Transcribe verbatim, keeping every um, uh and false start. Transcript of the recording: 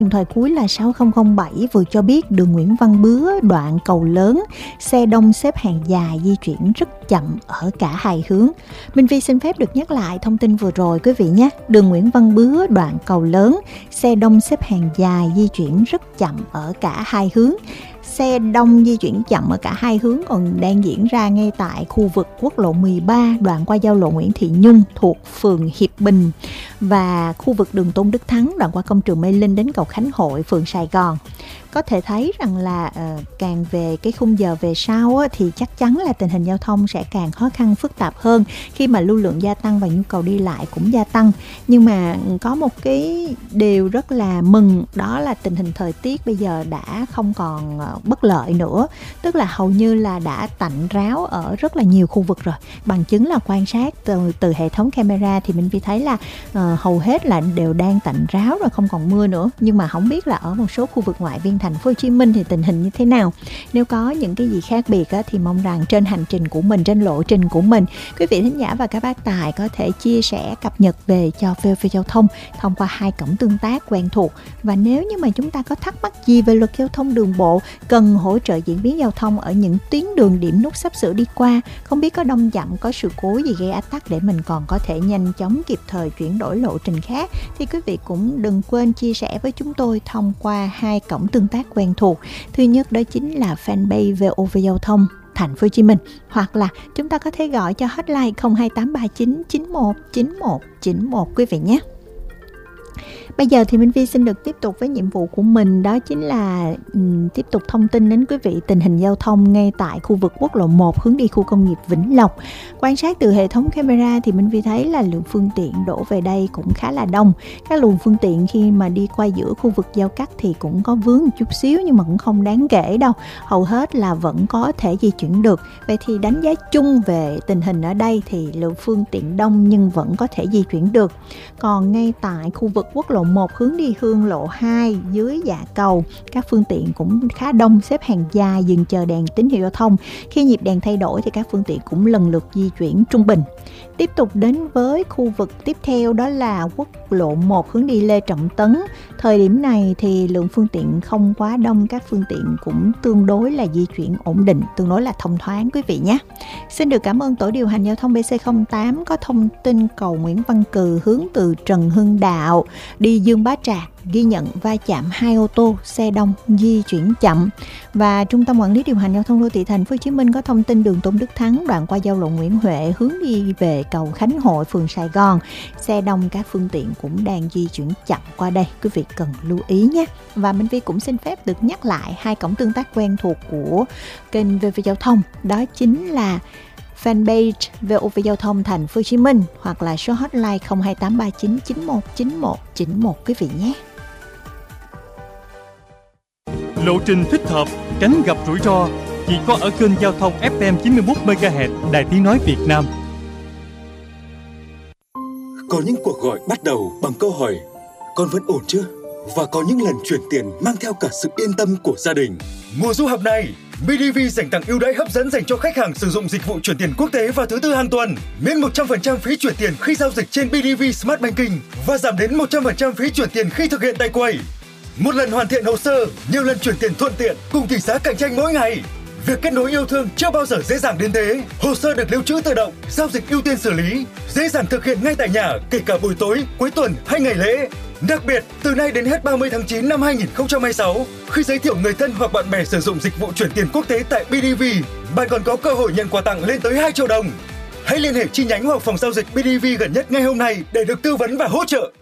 Điện thoại cuối là sáu không không bảy vừa cho biết đường Nguyễn Văn Bứa đoạn cầu lớn, xe đông xếp hàng dài di chuyển rất chậm ở cả hai hướng. Minh Phi xin phép được nhắc lại thông tin vừa rồi quý vị nhé. Đường Nguyễn Văn Bứa đoạn cầu lớn, xe đông xếp hàng dài di chuyển rất chậm ở cả hai hướng. Xe đông di chuyển chậm ở cả hai hướng còn đang diễn ra ngay tại khu vực quốc lộ mười ba đoạn qua giao lộ Nguyễn Thị Nhung thuộc phường Hiệp Bình và khu vực đường Tôn Đức Thắng đoạn qua công trường Mê Linh đến cầu Khánh Hội, phường Sài Gòn. Có thể thấy rằng là uh, càng về cái khung giờ về sau á, thì chắc chắn là tình hình giao thông sẽ càng khó khăn phức tạp hơn khi mà lưu lượng gia tăng và nhu cầu đi lại cũng gia tăng. Nhưng mà có một cái điều rất là mừng, đó là tình hình thời tiết bây giờ đã không còn uh, bất lợi nữa, tức là hầu như là đã tạnh ráo ở rất là nhiều khu vực rồi. Bằng chứng là quan sát từ, từ hệ thống camera thì mình thấy là uh, hầu hết là đều đang tạnh ráo rồi, không còn mưa nữa. Nhưng mà không biết là ở một số khu vực ngoại viên thành phố Hồ Chí Minh thì tình hình như thế nào. Nếu có những cái gì khác biệt á, thì mong rằng trên hành trình của mình, trên lộ trình của mình, quý vị thính giả và các bác tài có thể chia sẻ cập nhật về cho vê o vê Giao thông thông qua hai cổng tương tác quen thuộc. Và nếu như mà chúng ta có thắc mắc gì về luật giao thông đường bộ, cần hỗ trợ diễn biến giao thông ở những tuyến đường điểm nút sắp sửa đi qua, không biết có đông dặm, có sự cố gì gây ách tắc để mình còn có thể nhanh chóng kịp thời chuyển đổi lộ trình khác, thì quý vị cũng đừng quên chia sẻ với chúng tôi thông qua hai cổng tương tác quen thuộc. Thứ nhất đó chính là fanpage vê o vê Giao thông Thành phố Hồ Chí Minh, hoặc là chúng ta có thể gọi cho hotline không hai tám ba chín chín một chín một chín một quý vị nhé. Bây giờ thì Minh Phi xin được tiếp tục với nhiệm vụ của mình, đó chính là um, tiếp tục thông tin đến quý vị tình hình giao thông ngay tại khu vực quốc lộ một hướng đi khu công nghiệp Vĩnh Lộc. Quan sát từ hệ thống camera thì Minh Phi thấy là lượng phương tiện đổ về đây cũng khá là đông. Các luồng phương tiện khi mà đi qua giữa khu vực giao cắt thì cũng có vướng một chút xíu, nhưng mà cũng không đáng kể đâu. Hầu hết là vẫn có thể di chuyển được. Vậy thì đánh giá chung về tình hình ở đây thì lượng phương tiện đông nhưng vẫn có thể di chuyển được. Còn ngay tại khu vực quốc lộ một hướng đi Hương lộ hai dưới Dạ Cầu, các phương tiện cũng khá đông, xếp hàng dài dừng chờ đèn tín hiệu giao thông. Khi nhịp đèn thay đổi thì các phương tiện cũng lần lượt di chuyển trung bình. Tiếp tục đến với khu vực tiếp theo, đó là quốc lộ một hướng đi Lê Trọng Tấn. Thời điểm này thì lượng phương tiện không quá đông, các phương tiện cũng tương đối là di chuyển ổn định, tương đối là thông thoáng quý vị nhé. Xin được cảm ơn tổ điều hành giao thông bê xê không tám có thông tin cầu Nguyễn Văn Cừ hướng từ Trần Hưng Đạo đi Dương Bá Trạc ghi nhận va chạm hai ô tô, xe đông di chuyển chậm. Và Trung tâm Quản lý điều hành giao thông đô thị Thành phố Hồ Chí Minh có thông tin đường Tôn Đức Thắng đoạn qua giao lộ Nguyễn Huệ hướng đi về cầu Khánh Hội, phường Sài Gòn, xe đông, các phương tiện cũng đang di chuyển chậm qua đây, quý vị cần lưu ý nhé. Và Minh Phi cũng xin phép được nhắc lại hai cổng tương tác quen thuộc của kênh vê vê Giao thông, đó chính là fanpage vê o vê Giao thông Thành phố Hồ Chí Minh hoặc là số hotline không hai tám ba chín chín một chín một chín một quý vị nhé. Lộ trình thích hợp, tránh gặp rủi ro chỉ có ở kênh giao thông ép em chín mươi mốt mê ga héc Đài Tiếng nói Việt Nam. Có những cuộc gọi bắt đầu bằng câu hỏi con vẫn ổn chưa? Và có những lần chuyển tiền mang theo cả sự yên tâm của gia đình. Mùa du học này, bê đê vê dành tặng ưu đãi hấp dẫn dành cho khách hàng sử dụng dịch vụ chuyển tiền quốc tế vào thứ tư hàng tuần. Miễn một trăm phần trăm phí chuyển tiền khi giao dịch trên bê đê vê Smart Banking và giảm đến một trăm phần trăm phí chuyển tiền khi thực hiện tại quầy. Một lần hoàn thiện hồ sơ, nhiều lần chuyển tiền thuận tiện cùng tỷ giá cạnh tranh mỗi ngày. Việc kết nối yêu thương chưa bao giờ dễ dàng đến thế. Hồ sơ được lưu trữ tự động, giao dịch ưu tiên xử lý, dễ dàng thực hiện ngay tại nhà, kể cả buổi tối, cuối tuần hay ngày lễ. Đặc biệt, từ nay đến hết ba mươi tháng chín năm hai nghìn không trăm hai mươi sáu, khi giới thiệu người thân hoặc bạn bè sử dụng dịch vụ chuyển tiền quốc tế tại bê đê vê, bạn còn có cơ hội nhận quà tặng lên tới hai triệu đồng. Hãy liên hệ chi nhánh hoặc phòng giao dịch bê đê vê gần nhất ngay hôm nay để được tư vấn và hỗ trợ.